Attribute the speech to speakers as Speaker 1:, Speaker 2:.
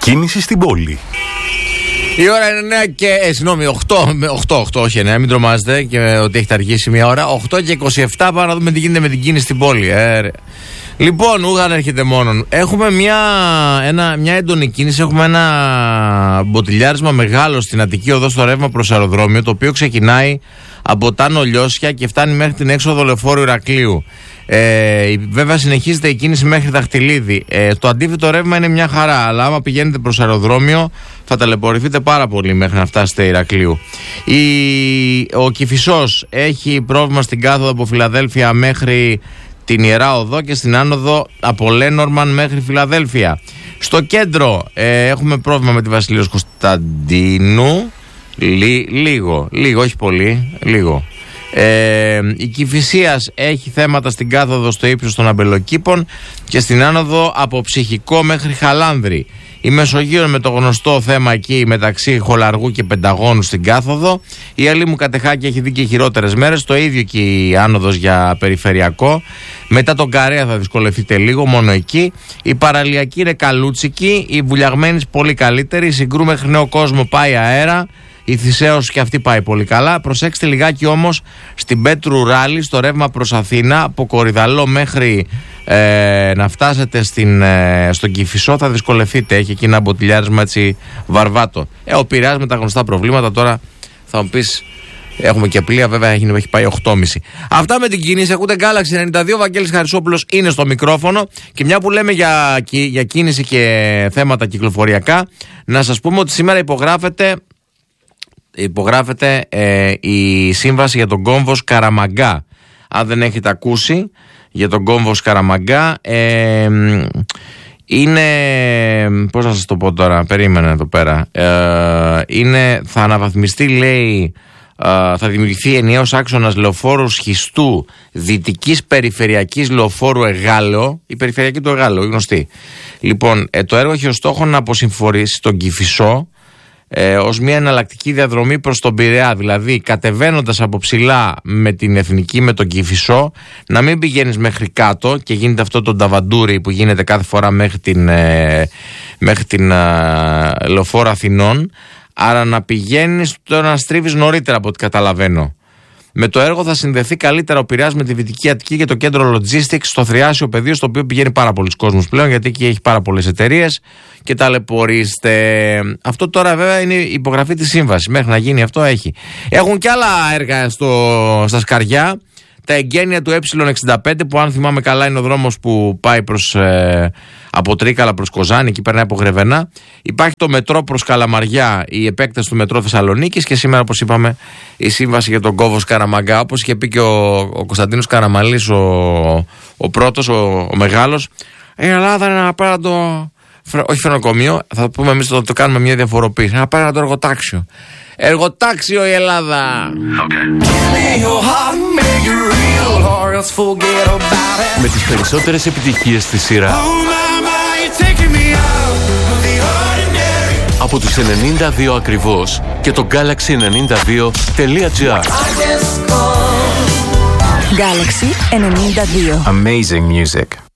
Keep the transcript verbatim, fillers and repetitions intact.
Speaker 1: κίνηση στην πόλη.
Speaker 2: Η ώρα είναι εννιά και. Ε, συγγνώμη, οκτώ, οκτώ, οκτώ, όχι εννιά, μην τρομάζετε και ότι έχετε αργήσει μια ώρα. οκτώ και είκοσι επτά, πάμε να δούμε τι γίνεται με την κίνηση στην πόλη. Ε, ρε. Λοιπόν, ούγαν έρχεται μόνον. Έχουμε μια, ένα, μια έντονη κίνηση. Έχουμε ένα μποτιλιάρισμα μεγάλο στην Αττική Οδό στο ρεύμα προς αεροδρόμιο, το οποίο ξεκινάει από τα Νολιώσια και φτάνει μέχρι την έξοδο Λεωφόρου Ηρακλείου. Ε, βέβαια συνεχίζεται η κίνηση μέχρι Δαχτυλίδη. Ε, το αντίθετο ρεύμα είναι μια χαρά, αλλά άμα πηγαίνετε προς αεροδρόμιο θα ταλαιπωρηθείτε πάρα πολύ μέχρι να φτάσετε Ηρακλείου. Η, ο Κηφισός έχει πρόβλημα στην κάθοδο από Φιλαδέλφια μέχρι την Ιερά Οδό και στην άνοδο από Λένορμαν μέχρι Φιλαδέλφια. Στο κέντρο ε, έχουμε πρόβλημα με τη Βασιλείος Κωνσταντίνου. Λί, λίγο, λίγο, όχι πολύ, λίγο. Ε, η Κηφισίας έχει θέματα στην κάθοδο στο ύψος των Αμπελοκήπων και στην άνοδο από Ψυχικό μέχρι Χαλάνδρη. Η Μεσογείο με το γνωστό θέμα εκεί μεταξύ Χολαργού και Πενταγώνου στην κάθοδο. Η Αλήμου Κατεχάκη έχει δει και χειρότερες μέρες. Το ίδιο και η άνοδος για περιφερειακό. Μετά τον Καρέα θα δυσκολευτείτε λίγο, μόνο εκεί. Η Παραλιακή είναι καλούτσικη. Η Βουλιαγμένης πολύ καλύτερη. Η Συγκρού μέχρι Νέο Κόσμο πάει αέρα. Η Θησέως και αυτή πάει πολύ καλά. Προσέξτε λιγάκι όμως στην Πέτρου Ράλη, στο ρεύμα προς Αθήνα, από Κορυδαλό μέχρι ε, να φτάσετε στην, ε, στον Κηφισό θα δυσκολευτείτε. Έχει εκεί ένα μποτιλιάρισμα έτσι βαρβάτο. Ε, ο Πειραιάς με τα γνωστά προβλήματα. Τώρα θα μου πεις, έχουμε και πλοία, βέβαια έχει, έχει πάει οκτώ και μισή. Αυτά με την κίνηση. Ακούτε Galaxy ενενήντα δύο. Βαγγέλης Χαρισόπουλος είναι στο μικρόφωνο. Και μια που λέμε για, για κίνηση και θέματα κυκλοφοριακά, να σας πούμε ότι σήμερα υπογράφεται. Υπογράφεται ε, η σύμβαση για τον κόμβο Καραμαγκά. Αν δεν έχετε ακούσει για τον κόμβο Καραμαγκά, ε, είναι, πώς να σας το πω τώρα, περίμενε εδώ πέρα, ε, είναι, θα αναβαθμιστεί, λέει, ε, θα δημιουργηθεί ενιαίος άξονας λεωφόρου σχιστού δυτικής περιφερειακής λεωφόρου Εγάλεο, η περιφερειακή του Εγάλεο, η γνωστή. Λοιπόν, ε, το έργο έχει ως στόχο να αποσυμφορήσει τον Κηφισό Ε, ως μια εναλλακτική διαδρομή προς τον Πειραιά, δηλαδή κατεβαίνοντας από ψηλά με την Εθνική, με τον Κηφισό, να μην πηγαίνεις μέχρι κάτω και γίνεται αυτό το νταβαντούρι που γίνεται κάθε φορά μέχρι την, ε, μέχρι την ε, Λεωφόρο Αθηνών, άρα να πηγαίνεις τώρα να στρίβεις νωρίτερα από ό,τι καταλαβαίνω. Με το έργο θα συνδεθεί καλύτερα ο Πειραιάς με τη Δυτική Αττική και το κέντρο Logistics στο Θριάσιο πεδίο, στο οποίο πηγαίνει πάρα πολλοί κόσμος πλέον, γιατί εκεί έχει πάρα πολλές εταιρείες και ταλαιπωρείστε. Αυτό τώρα βέβαια είναι η υπογραφή της σύμβασης. Μέχρι να γίνει αυτό έχει. Έχουν και άλλα έργα στο, στα Σκαριά. Τα εγγένεια του Ε εξήντα πέντε, που αν θυμάμαι καλά είναι ο δρόμος που πάει προς, ε, από Τρίκαλα προς Κοζάνη, εκεί περνάει από Γρεβενά. Υπάρχει το μετρό προς Καλαμαριά, η επέκταση του μετρό Θεσσαλονίκης, και σήμερα, όπως είπαμε, η σύμβαση για τον κόμβο Καραμαγκά. Όπως είχε πει και ο, ο Κωνσταντίνος Καραμαλής, ο, ο πρώτος, ο, ο μεγάλος, η Ελλάδα είναι ένα απέραντο, όχι φρενοκομείο, θα πούμε εμείς το, το κάνουμε μια διαφοροποίηση, ένα απέραντο εργοτάξιο. Εργοτάξιο η Ελλάδα. Okay.
Speaker 1: Με τις περισσότερες επιτυχίες στη σειρά. Από τους ενενήντα δύο ακριβώς και το Galaxy ενενήντα δύο τελεία τζι άρ.
Speaker 3: Galaxy ενενήντα δύο.
Speaker 1: Amazing music.